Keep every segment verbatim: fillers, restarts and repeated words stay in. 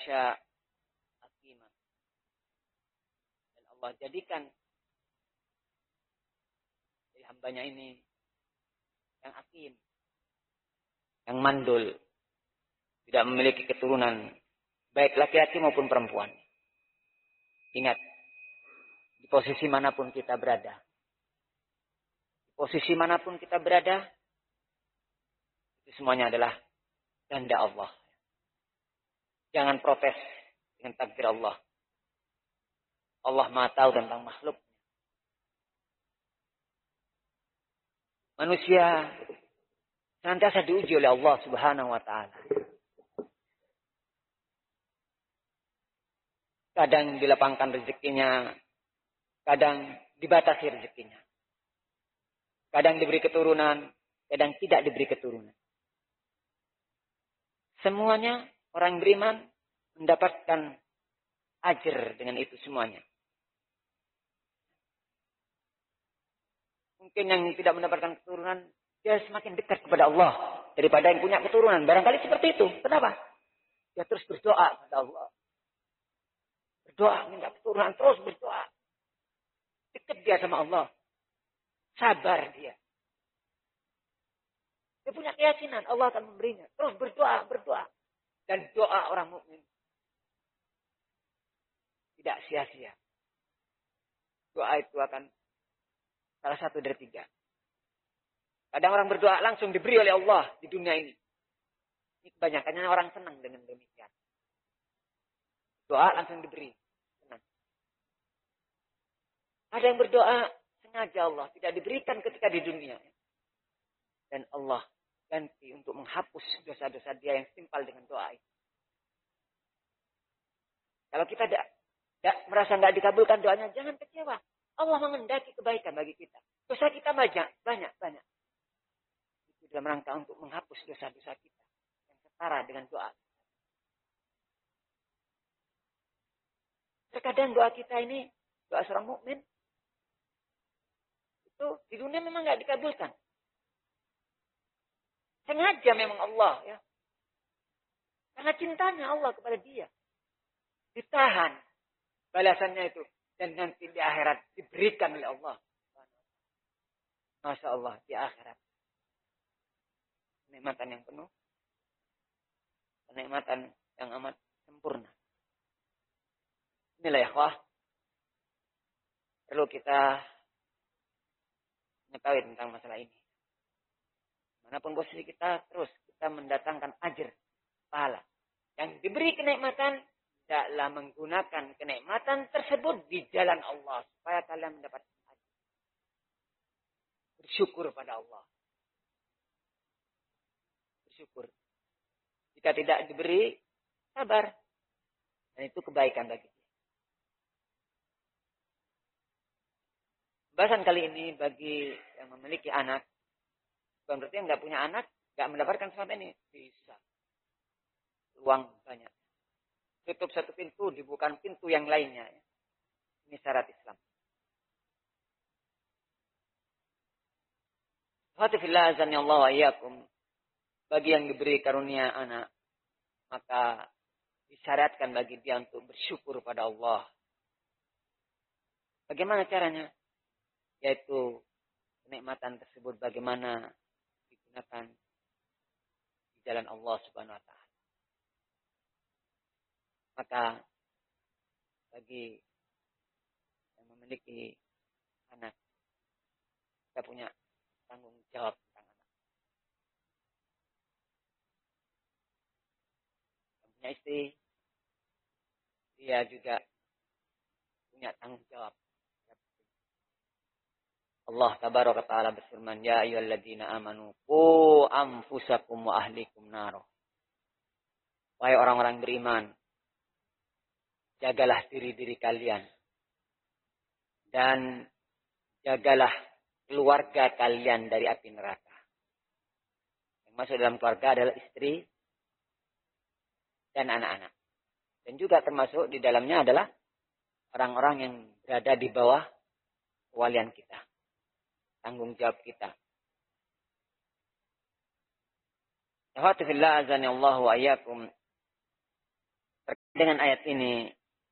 yasha hakiman. Dan Allah jadikan dari hambanya ini yang hakim, yang mandul, tidak memiliki keturunan, baik laki-laki maupun perempuan. Ingat, di posisi manapun kita berada, di posisi manapun kita berada, itu semuanya adalah kehendak Allah. Jangan protes dengan takdir Allah. Allah Maha tahu tentang makhluk. Manusia senantiasa diuji oleh Allah Subhanahu wa taala. Kadang dilapangkan rezekinya, kadang dibatasi rezekinya. Kadang diberi keturunan, kadang tidak diberi keturunan. Semuanya orang beriman mendapatkan ajar dengan itu semuanya. Mungkin yang tidak mendapatkan keturunan, dia semakin dekat kepada Allah daripada yang punya keturunan. Barangkali seperti itu. Kenapa? Dia terus berdoa kepada Allah. Berdoa, minta keturunan, terus berdoa. Dekat dia sama Allah. Sabar dia. Dia punya keyakinan Allah akan memberinya. Terus berdoa, berdoa. Dan doa orang mukmin tidak sia-sia. Doa itu akan salah satu dari tiga. Kadang orang berdoa langsung diberi oleh Allah di dunia ini. Ini kebanyakannya orang senang dengan demikian. Doa langsung diberi. Senang. Ada yang berdoa sengaja Allah tidak diberikan ketika di dunia. Dan Allah ganti untuk menghapus dosa-dosa dia yang setimpal dengan doa itu. Kalau kita tidak merasa tidak dikabulkan doanya, jangan kecewa. Allah mengendaki kebaikan bagi kita. Dosa kita banyak, banyak, banyak. Itu dalam rangka untuk menghapus dosa-dosa kita yang setara dengan doa. Terkadang doa kita ini, doa seorang mukmin itu di dunia memang nggak dikabulkan. Sengaja memang Allah ya. Karena cintanya Allah kepada dia. Ditahan balasannya itu. Dan nanti di akhirat diberikan oleh Allah. Masya Allah di akhirat. Kenikmatan yang penuh. Kenikmatan yang amat sempurna. Inilah ya ikhwah. Perlu kita mengetahui tentang masalah ini. Manapun posisi kita, terus kita mendatangkan ajar, pahala. Yang diberi kenikmatan, tidaklah menggunakan kenikmatan tersebut di jalan Allah. Supaya kalian mendapatkan ajar. Bersyukur pada Allah. Bersyukur. Jika tidak diberi, sabar. Dan itu kebaikan bagi dia. Bahasan kali ini bagi yang memiliki anak. Bukan berarti yang nggak punya anak, nggak mendapatkan sesuatu ini. Bisa. Luang banyak. Tutup satu pintu, dibuka pintu yang lainnya. Ini syarat Islam. Alhamdulillah azani Allah wa iyyakum. Bagi yang diberi karunia anak, maka disyaratkan bagi dia untuk bersyukur pada Allah. Bagaimana caranya? Yaitu kenikmatan tersebut bagaimana digunakan di jalan Allah Subhanahu wa taala. Maka bagi yang memiliki anak, kita punya tanggung jawab tentang anak. Yang punya istri, dia juga punya tanggung jawab. Allah tabaraka ta'ala berfirman, ya ayyuhalladzina amanu qu anfusakum wa ahlikum naro. Wahai orang-orang beriman, jagalah diri-diri kalian dan jagalah keluarga kalian dari api neraka. Yang masuk dalam keluarga adalah istri dan anak-anak. Dan juga termasuk di dalamnya adalah orang-orang yang berada di bawah kewalian kita. Tanggung jawab kita. Alhamdulillah azani Allah wa iyyakum. Dengan ayat ini,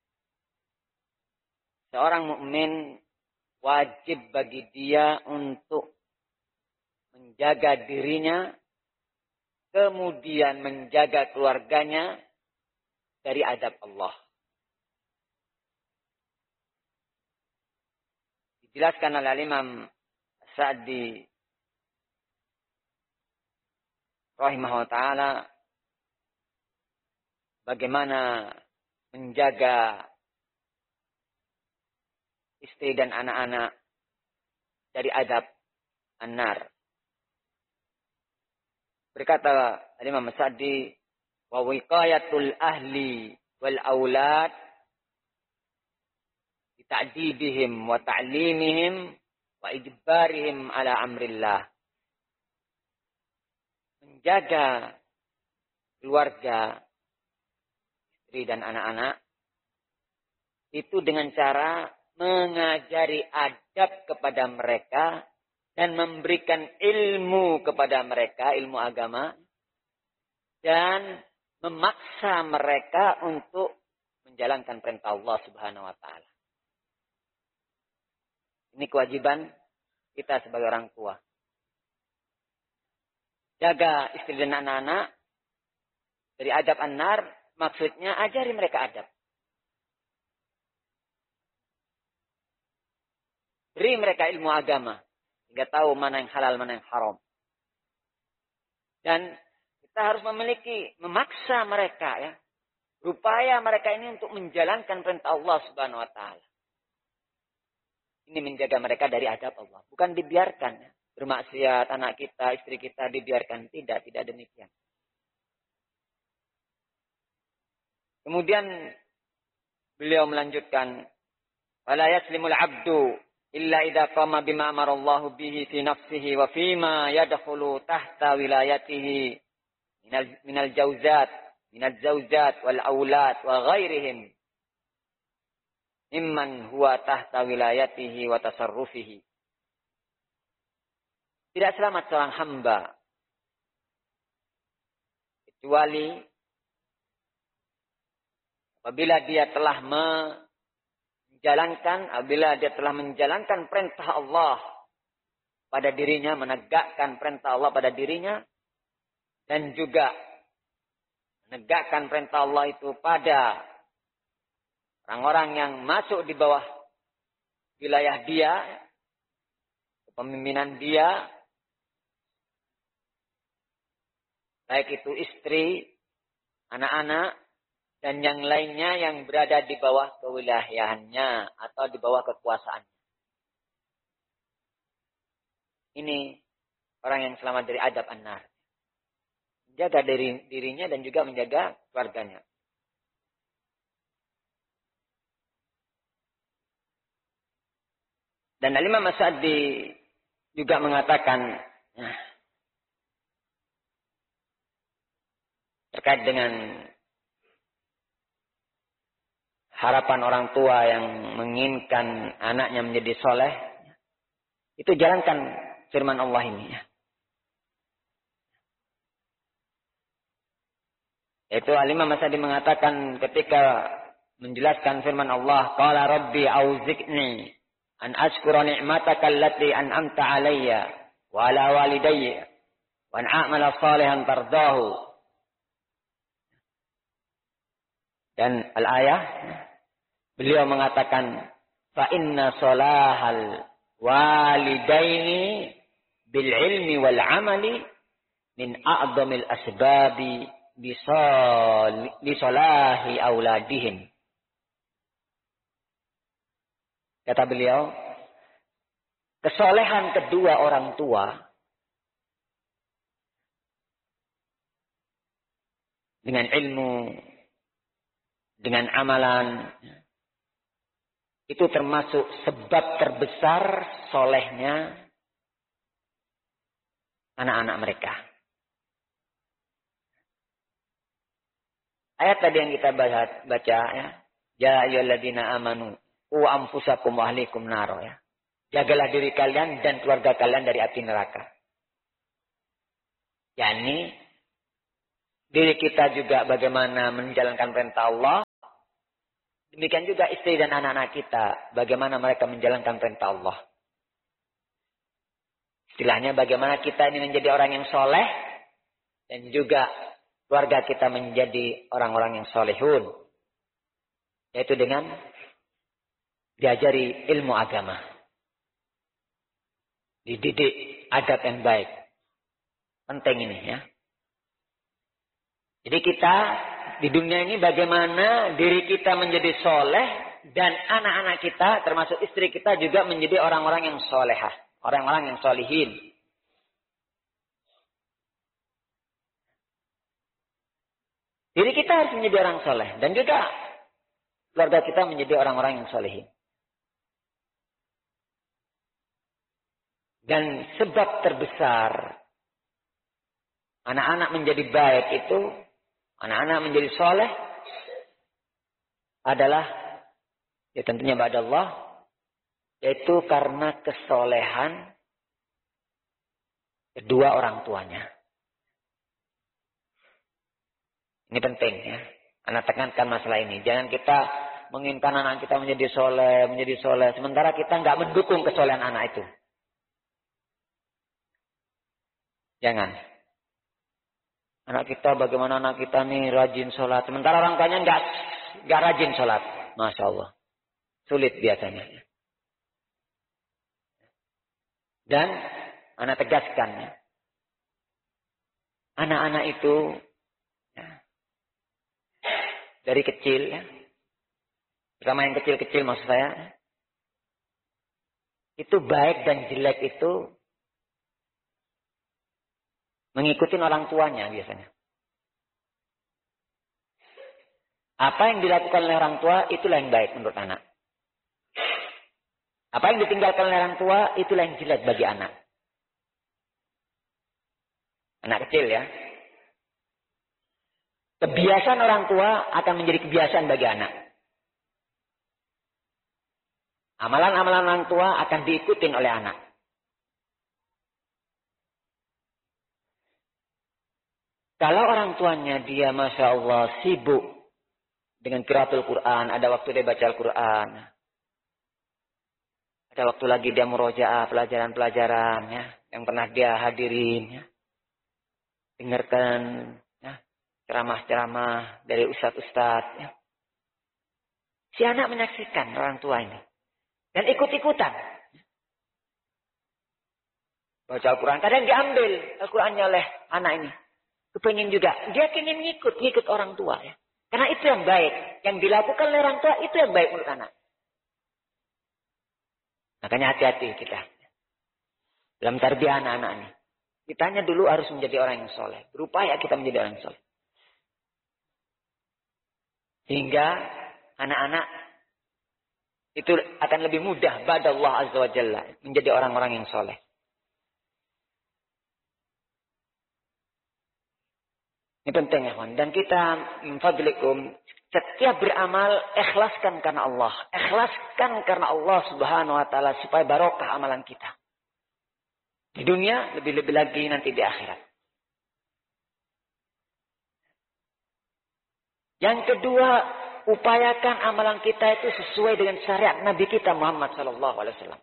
seorang mukmin wajib bagi dia untuk menjaga dirinya, kemudian menjaga keluarganya dari azab Allah. Dijelaskan oleh Imam Sa'di rahimahullah ta'ala bagaimana menjaga istri dan anak-anak dari azab an-nar. Berkata Imam Sa'di, wa wiqayatul ahli wal aulad bi ta'dibihim wa ta'limihim wa ijbarihim ala amrillah. Menjaga keluarga, istri dan anak-anak itu dengan cara mengajari adab kepada mereka dan memberikan ilmu kepada mereka, ilmu agama, dan memaksa mereka untuk menjalankan perintah Allah Subhanahu wa taala. Ini kewajiban kita sebagai orang tua. Jaga istri dan anak-anak dari adab an-nar, maksudnya ajari mereka adab. Beri mereka ilmu agama sehingga tahu mana yang halal, mana yang haram. Dan kita harus memiliki, memaksa mereka ya. Berupaya mereka ini untuk menjalankan perintah Allah Subhanahu wa taala. Ini menjaga mereka dari adab Allah. Bukan dibiarkan ya. Bermaksiat anak kita, istri kita dibiarkan. Tidak, tidak demikian. Kemudian beliau melanjutkan, wala yaslimul abdu illa idza qama bima amarallahu bihi fi nafsihi wa fima yadkhulu tahta wilayatihi minal minal jauzat minal zaujat wal aulad wa ghairihim mimman huwa tahta wilayatihi wa tasarrufihi. Tidak selamat seorang hamba kecuali apabila dia telah menjalankan, apabila dia telah menjalankan perintah Allah pada dirinya, menegakkan perintah Allah pada dirinya, dan juga menegakkan perintah Allah itu pada orang-orang yang masuk di bawah wilayah dia, kepemimpinan dia, baik itu istri, anak-anak, dan yang lainnya yang berada di bawah kewilayahannya atau di bawah kekuasaannya. Ini orang yang selamat dari adab an-nar. Menjaga diri, dirinya dan juga menjaga keluarganya. Dan Al-Imam As-Sa'di juga mengatakan nah, terkait dengan harapan orang tua yang menginginkan anaknya menjadi soleh, itu jalankan firman Allah ini. Yaitu Al-Imam As-Sa'di mengatakan ketika menjelaskan firman Allah, qala rabbi auzi'ni an ashkura ni'mataka allati an'amta alayya wa ala walidayya wa an a'mala salihan tardahu. Dan al-ayah beliau mengatakan fa inna salahal walidaini bil ilmi wal amali min a'dhamil asbabi bisalahi auladihim. Kata beliau, kesolehan kedua orang tua dengan ilmu, dengan amalan, itu termasuk sebab terbesar solehnya anak-anak mereka. Ayat tadi yang kita baca ya, ya ayyuhalladzina amanu qu anfusakum wa ahlikum naro ya. Jagalah diri kalian dan keluarga kalian dari api neraka. Yani diri kita juga bagaimana menjalankan perintah Allah. Demikian juga istri dan anak-anak kita. Bagaimana mereka menjalankan perintah Allah. Istilahnya bagaimana kita ini menjadi orang yang soleh. Dan juga keluarga kita menjadi orang-orang yang solehun. Yaitu dengan diajari ilmu agama. Dididik adab yang baik. Penting ini ya. Jadi kita di dunia ini bagaimana diri kita menjadi soleh. Dan anak-anak kita termasuk istri kita juga menjadi orang-orang yang solehah. Orang-orang yang solihin. Diri kita harus menjadi orang soleh. Dan juga keluarga kita menjadi orang-orang yang solihin. Dan sebab terbesar anak-anak menjadi baik itu, anak-anak menjadi soleh adalah ya tentunya ba'da Allah, yaitu karena kesolehan kedua orang tuanya. Ini penting ya. Anak tekankan masalah ini. Jangan kita menginginkan anak kita menjadi soleh, menjadi soleh. Sementara kita nggak mendukung kesolehan anak itu. Jangan. Anak kita bagaimana anak kita nih rajin sholat. Sementara orang tuanya nggak nggak rajin sholat. Masya Allah. Sulit biasanya. Dan anak tegaskan. Ya. Anak-anak itu ya, dari kecil. Ya, terutama yang kecil-kecil maksud saya. Itu baik dan jelek itu mengikuti orang tuanya biasanya. Apa yang dilakukan oleh orang tua, itulah yang baik menurut anak. Apa yang ditinggalkan oleh orang tua, itulah yang jelek bagi anak. Anak kecil ya. Kebiasaan orang tua akan menjadi kebiasaan bagi anak. Amalan-amalan orang tua akan diikutin oleh anak. Kalau orang tuanya dia Masya Allah sibuk dengan qiraatul Quran. Ada waktu dia baca Al-Quran. Ada waktu lagi dia murojaah pelajaran-pelajaran ya, yang pernah dia hadirin. Ya. Dengarkan ya, ceramah-ceramah dari ustadz-ustadz. Ya. Si anak menyaksikan orang tua ini. Dan ikut-ikutan. Baca Al-Quran. Kadang diambil Al-Qurannya oleh anak ini. Kepengen juga. Dia ingin ngikut. Ngikut orang tua. Ya. Karena itu yang baik. Yang dilakukan oleh orang tua itu yang baik menurut anak. Makanya hati-hati kita. Dalam tarbiyah anak-anak ini. Kitanya dulu harus menjadi orang yang soleh. Berupaya kita menjadi orang yang soleh. Sehingga anak-anak itu akan lebih mudah. Ba'da Allah Azza wa Jalla. Menjadi orang-orang yang soleh. Ini penting ya kawan. Dan kita fadlikum setiap beramal ikhlaskan karena Allah. Ikhlaskan karena Allah Subhanahu wa taala supaya barokah amalan kita. Di dunia lebih-lebih lagi nanti di akhirat. Yang kedua, upayakan amalan kita itu sesuai dengan syariat Nabi kita Muhammad sallallahu alaihi wasallam.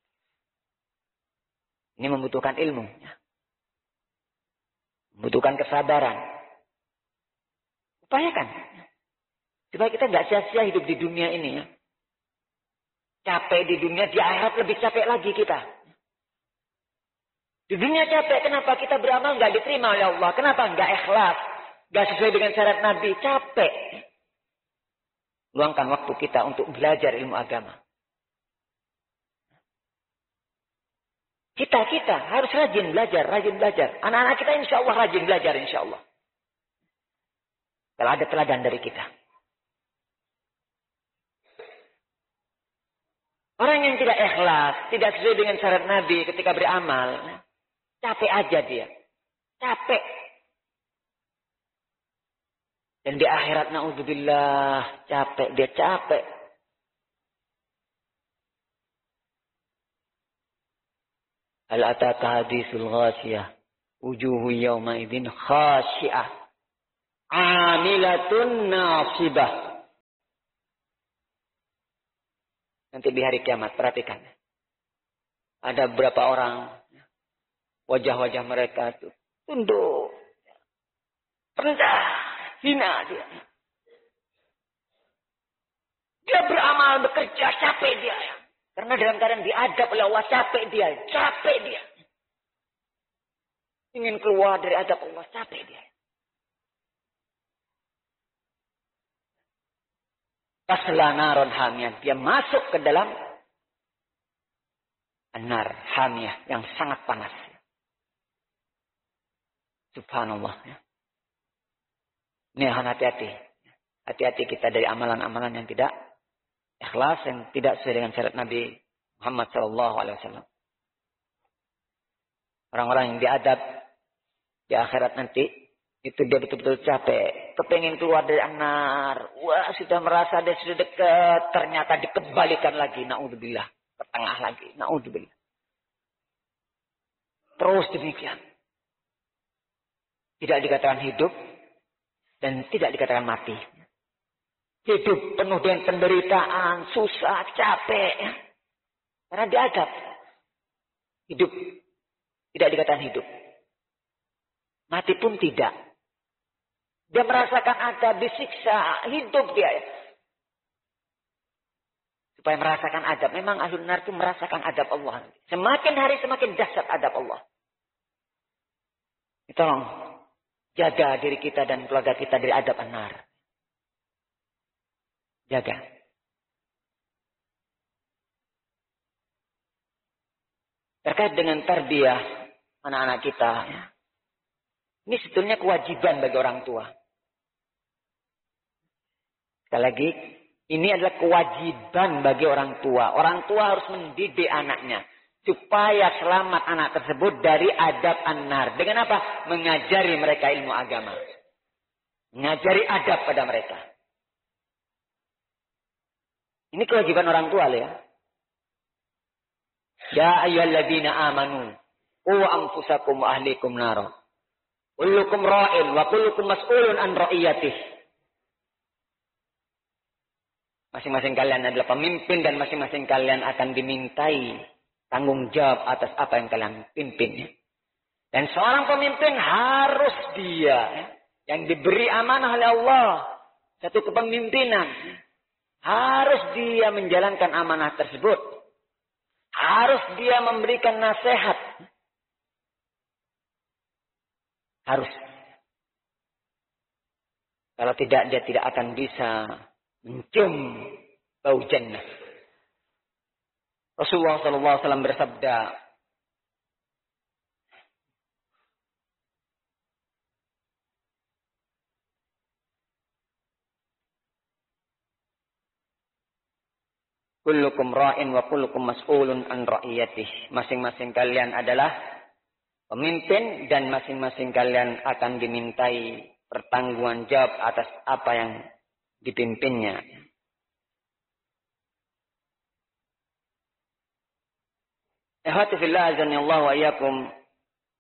Ini membutuhkan ilmu, ya. Membutuhkan kesabaran. Upayakan. Supaya kita nggak sia-sia hidup di dunia ini ya. Capek di dunia, di akhirat lebih capek lagi kita. Di dunia capek, kenapa kita beramal nggak diterima oleh Allah? Kenapa nggak ikhlas? Nggak sesuai dengan syarat Nabi, capek. Luangkan waktu kita untuk belajar ilmu agama. Kita-kita harus rajin belajar, rajin belajar. Anak-anak kita insya Allah rajin belajar insya Allah. Kalau ada teladan dari kita. Orang yang tidak ikhlas, tidak sesuai dengan syarat Nabi ketika beramal, capek aja dia. Capek. Dan di akhirat na'udzubillah, capek, dia capek. Hal ataka hadisul ghasiyah, wujuhu yawma idzin khashi'ah. Amilatun nasibah. Nanti di hari kiamat, perhatikan. Ada beberapa orang, wajah-wajah mereka itu tunduk, rendah, hina dia. Dia beramal, bekerja, capek dia. Karena dalam keadaan diadab oleh Allah, capek dia, capek dia. Ingin keluar dari adab Allah, capek dia. Tasla naron hamiyah. Dia masuk ke dalam anar hamiyah yang sangat panas. Subhanallah. Ini hati-hati. Hati-hati kita dari amalan-amalan yang tidak ikhlas, yang tidak sesuai dengan syariat Nabi Muhammad shallallahu alaihi wasallam. Orang-orang yang diadab di akhirat nanti, itu dia betul-betul capek. Kepengen keluar dari anar. Wah, sudah merasa dia sudah dekat. Ternyata dikembalikan lagi. Na'udzubillah. Ke tengah lagi. Na'udzubillah. Terus demikian. Tidak dikatakan hidup. Dan tidak dikatakan mati. Hidup penuh dengan penderitaan. Susah, capek. Ya. Karena diadab. Hidup. Tidak dikatakan hidup. Mati pun tidak. Dia merasakan adab, disiksa, hidup dia. Supaya merasakan adab. Memang ahlun nar itu merasakan adab Allah. Semakin hari semakin dahsyat adab Allah. Tolong jaga diri kita dan keluarga kita dari adab an-nar. Jaga. Terkait dengan tarbiyah anak-anak kita. Ini sebetulnya kewajiban bagi orang tua. Sekali lagi, ini adalah kewajiban bagi orang tua. Orang tua harus mendidik anaknya. Supaya selamat anak tersebut dari adab an-nar. Dengan apa? Mengajari mereka ilmu agama. Mengajari adab pada mereka. Ini kewajiban orang tua ya. Ya ayyuhalladzina amanu. Qu anfusakum wa ahlikum nara. Kullukum ra'in wa kullukum mas'ulun an ra'iyatih. Masing-masing kalian adalah pemimpin dan masing-masing kalian akan dimintai tanggung jawab atas apa yang kalian pimpin. Dan seorang pemimpin harus dia yang diberi amanah oleh Allah. Satu kepemimpinan. Harus dia menjalankan amanah tersebut. Harus dia memberikan nasihat. Harus. Kalau tidak, dia tidak akan bisa mencium bau jannah. Rasulullah shallallahu alaihi wasallam bersabda, kullukum ra'in wa kullukum mas'ulun an ra'iyatih. Masing-masing kalian adalah pemimpin dan masing-masing kalian akan dimintai pertanggungan jawab atas apa yang dipimpinnya. Ikhwati fillah azanillahu wa iyyakum.